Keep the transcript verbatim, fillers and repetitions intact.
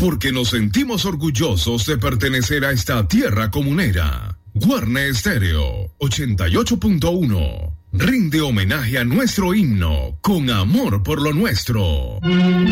porque nos sentimos orgullosos de pertenecer a esta tierra comunera. Guarne Stereo ochenta y ocho punto uno rinde homenaje a nuestro himno con amor por lo nuestro.